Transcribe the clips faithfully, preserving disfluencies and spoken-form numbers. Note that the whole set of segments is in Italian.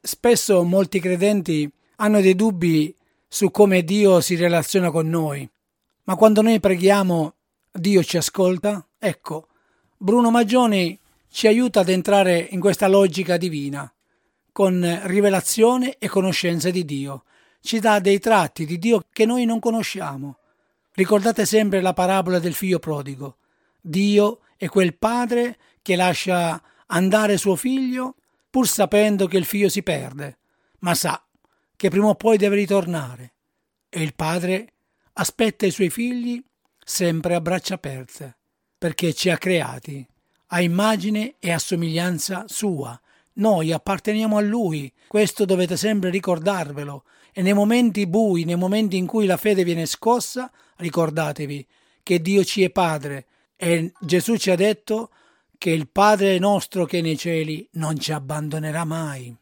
Spesso molti credenti hanno dei dubbi su come Dio si relaziona con noi, ma quando noi preghiamo Dio ci ascolta? Ecco, Bruno Maggioni ci aiuta ad entrare in questa logica divina, con rivelazione e conoscenza di Dio. Ci dà dei tratti di Dio che noi non conosciamo. Ricordate sempre la parabola del figlio prodigo. Dio è quel padre che lascia andare suo figlio pur sapendo che il figlio si perde, ma sa che prima o poi deve ritornare. E il padre aspetta i suoi figli sempre a braccia aperte, perché ci ha creati a immagine e a somiglianza sua. Noi apparteniamo a Lui, questo dovete sempre ricordarvelo. E nei momenti bui, nei momenti in cui la fede viene scossa, ricordatevi che Dio ci è Padre e Gesù ci ha detto che il Padre nostro che è nei cieli non ci abbandonerà mai.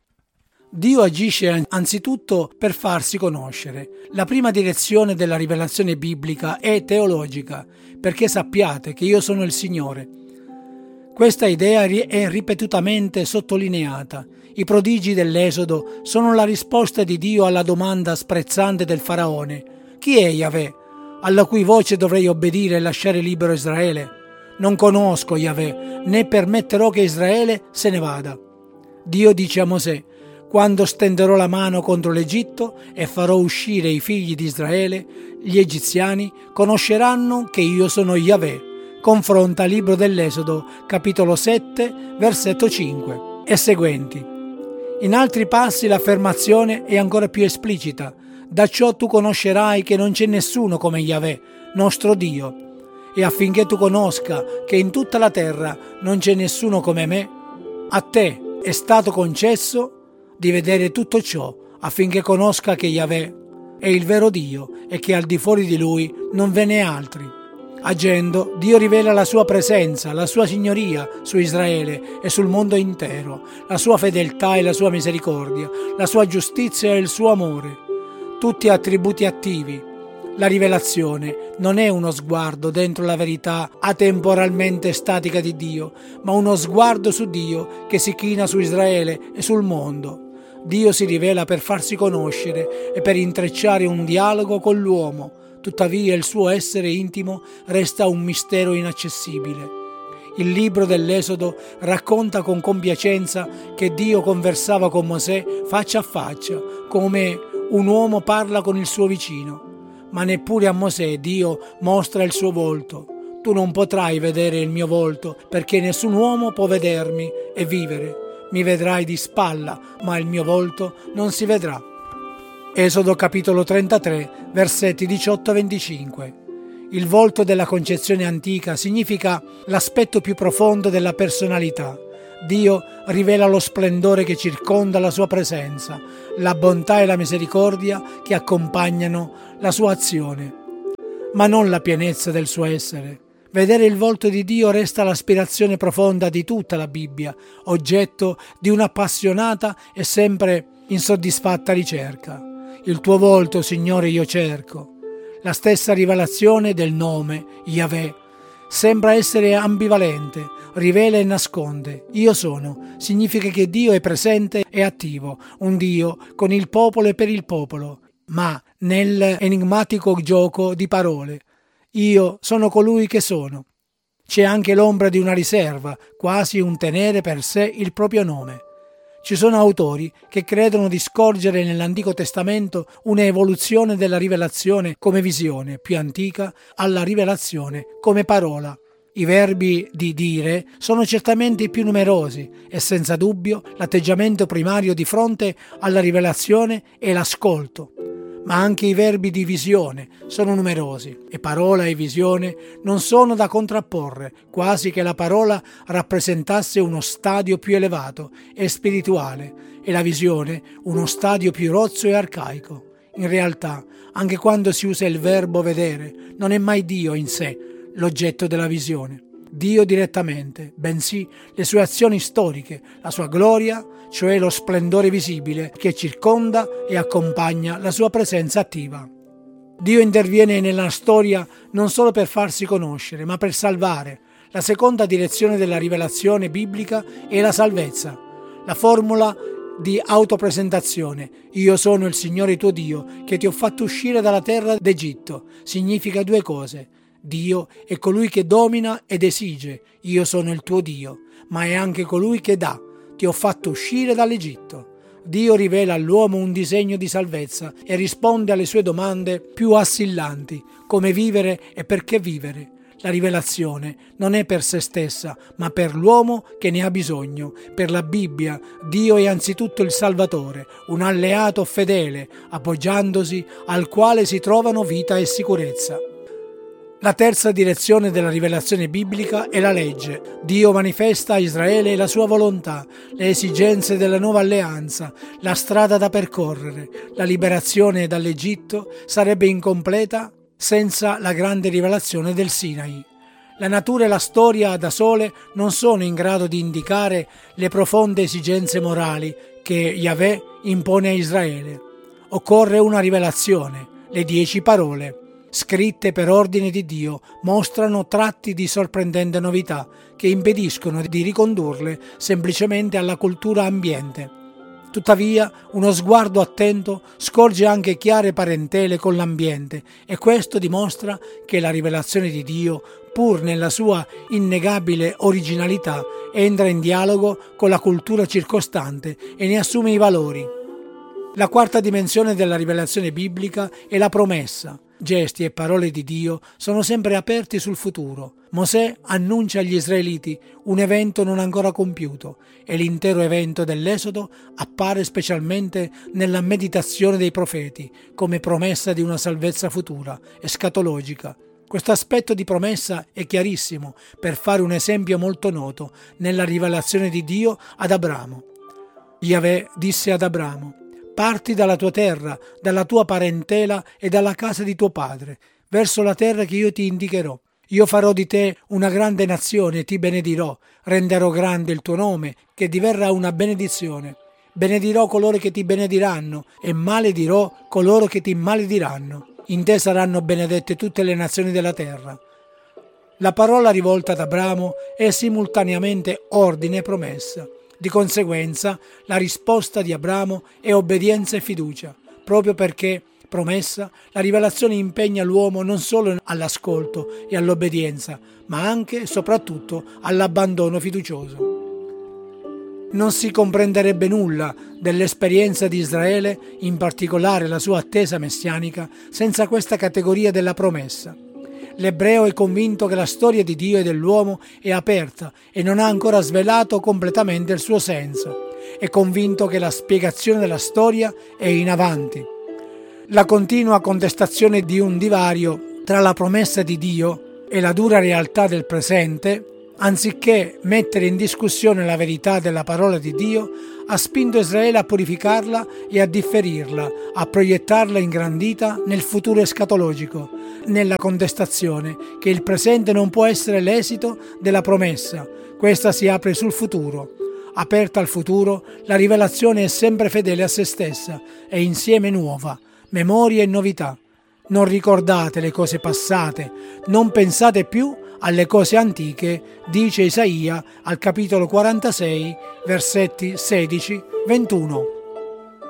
Dio agisce anzitutto per farsi conoscere. La prima direzione della rivelazione biblica è teologica, perché sappiate che io sono il Signore. Questa idea è ripetutamente sottolineata. I prodigi dell'Esodo sono la risposta di Dio alla domanda sprezzante del faraone: chi è Yahweh, alla cui voce dovrei obbedire e lasciare libero Israele? Non conosco Yahweh, né permetterò che Israele se ne vada. Dio dice a Mosè: quando stenderò la mano contro l'Egitto e farò uscire i figli di Israele, gli egiziani conosceranno che io sono Yahweh. Confronta libro dell'Esodo, capitolo sette, versetto cinque e seguenti. In altri passi l'affermazione è ancora più esplicita. Da ciò tu conoscerai che non c'è nessuno come Yahweh, nostro Dio. E affinché tu conosca che in tutta la terra non c'è nessuno come me, a te è stato concesso di vedere tutto ciò, affinché conosca che Yahweh è il vero Dio e che al di fuori di Lui non ve n'è altri. Agendo, Dio rivela la sua presenza, la sua signoria su Israele e sul mondo intero, la sua fedeltà e la sua misericordia, la sua giustizia e il suo amore, tutti attributi attivi. La rivelazione non è uno sguardo dentro la verità atemporalmente statica di Dio, ma uno sguardo su Dio che si china su Israele e sul mondo. Dio si rivela per farsi conoscere e per intrecciare un dialogo con l'uomo. Tuttavia il suo essere intimo resta un mistero inaccessibile. Il libro dell'Esodo racconta con compiacenza che Dio conversava con Mosè faccia a faccia, come un uomo parla con il suo vicino. Ma neppure a Mosè Dio mostra il suo volto. Tu non potrai vedere il mio volto, perché nessun uomo può vedermi e vivere. Mi vedrai di spalla, ma il mio volto non si vedrà. Esodo capitolo trentatré, versetti diciotto a venticinque. Il volto della concezione antica significa l'aspetto più profondo della personalità. Dio rivela lo splendore che circonda la sua presenza, la bontà e la misericordia che accompagnano la sua azione, ma non la pienezza del suo essere. Vedere il volto di Dio resta l'aspirazione profonda di tutta la Bibbia, oggetto di un'appassionata e sempre insoddisfatta ricerca. Il tuo volto, Signore, io cerco. La stessa rivelazione del nome, Yahweh, sembra essere ambivalente, rivela e nasconde. Io sono, significa che Dio è presente e attivo, un Dio con il popolo e per il popolo, ma nell'enigmatico gioco di parole. Io sono colui che sono. C'è anche l'ombra di una riserva, quasi un tenere per sé il proprio nome. Ci sono autori che credono di scorgere nell'Antico Testamento un'evoluzione della rivelazione come visione più antica alla rivelazione come parola. I verbi di dire sono certamente i più numerosi e senza dubbio l'atteggiamento primario di fronte alla rivelazione è l'ascolto. Ma anche i verbi di visione sono numerosi e parola e visione non sono da contrapporre, quasi che la parola rappresentasse uno stadio più elevato e spirituale e la visione uno stadio più rozzo e arcaico. In realtà, anche quando si usa il verbo vedere, non è mai Dio in sé l'oggetto della visione. Dio direttamente, bensì le sue azioni storiche, la sua gloria, cioè lo splendore visibile che circonda e accompagna la sua presenza attiva. Dio interviene nella storia non solo per farsi conoscere, ma per salvare. La seconda direzione della rivelazione biblica è la salvezza. La formula di autopresentazione. Io sono il Signore tuo Dio che ti ho fatto uscire dalla terra d'Egitto. Significa due cose. Dio è colui che domina ed esige. Io sono il tuo Dio, ma è anche colui che dà. Ti ho fatto uscire dall'Egitto. Dio rivela all'uomo un disegno di salvezza e risponde alle sue domande più assillanti, come vivere e perché vivere. La rivelazione non è per se stessa, ma per l'uomo che ne ha bisogno. Per la Bibbia, Dio è anzitutto il Salvatore, un alleato fedele, appoggiandosi al quale si trovano vita e sicurezza. La terza direzione della rivelazione biblica è la legge. Dio manifesta a Israele la sua volontà, le esigenze della nuova alleanza, la strada da percorrere. La liberazione dall'Egitto sarebbe incompleta senza la grande rivelazione del Sinai. La natura e la storia da sole non sono in grado di indicare le profonde esigenze morali che Yahweh impone a Israele. Occorre una rivelazione, le dieci parole, scritte per ordine di Dio, mostrano tratti di sorprendente novità che impediscono di ricondurle semplicemente alla cultura ambiente. Tuttavia, uno sguardo attento scorge anche chiare parentele con l'ambiente e questo dimostra che la rivelazione di Dio, pur nella sua innegabile originalità, entra in dialogo con la cultura circostante e ne assume i valori. La quarta dimensione della rivelazione biblica è la promessa. Gesti e parole di Dio sono sempre aperti sul futuro. Mosè annuncia agli israeliti un evento non ancora compiuto e l'intero evento dell'Esodo appare specialmente nella meditazione dei profeti come promessa di una salvezza futura, escatologica. Questo aspetto di promessa è chiarissimo per fare un esempio molto noto nella rivelazione di Dio ad Abramo. Yahweh disse ad Abramo: parti dalla tua terra, dalla tua parentela e dalla casa di tuo padre, verso la terra che io ti indicherò. Io farò di te una grande nazione e ti benedirò, renderò grande il tuo nome, che diverrà una benedizione. Benedirò coloro che ti benediranno e maledirò coloro che ti malediranno. In te saranno benedette tutte le nazioni della terra. La parola rivolta ad Abramo è simultaneamente ordine e promessa. Di conseguenza, la risposta di Abramo è obbedienza e fiducia, proprio perché promessa, la rivelazione impegna l'uomo non solo all'ascolto e all'obbedienza, ma anche e soprattutto all'abbandono fiducioso. Non si comprenderebbe nulla dell'esperienza di Israele, in particolare la sua attesa messianica, senza questa categoria della promessa. L'ebreo è convinto che la storia di Dio e dell'uomo è aperta e non ha ancora svelato completamente il suo senso. È convinto che la spiegazione della storia è in avanti. La continua contestazione di un divario tra la promessa di Dio e la dura realtà del presente, anziché mettere in discussione la verità della parola di Dio, ha spinto Israele a purificarla e a differirla, a proiettarla ingrandita nel futuro escatologico, nella contestazione che il presente non può essere l'esito della promessa, questa si apre sul futuro. Aperta al futuro, la rivelazione è sempre fedele a se stessa e insieme nuova, memoria e novità. Non ricordate le cose passate, non pensate più alle cose antiche, dice Isaia al capitolo quarantasei, versetti sedici ventuno.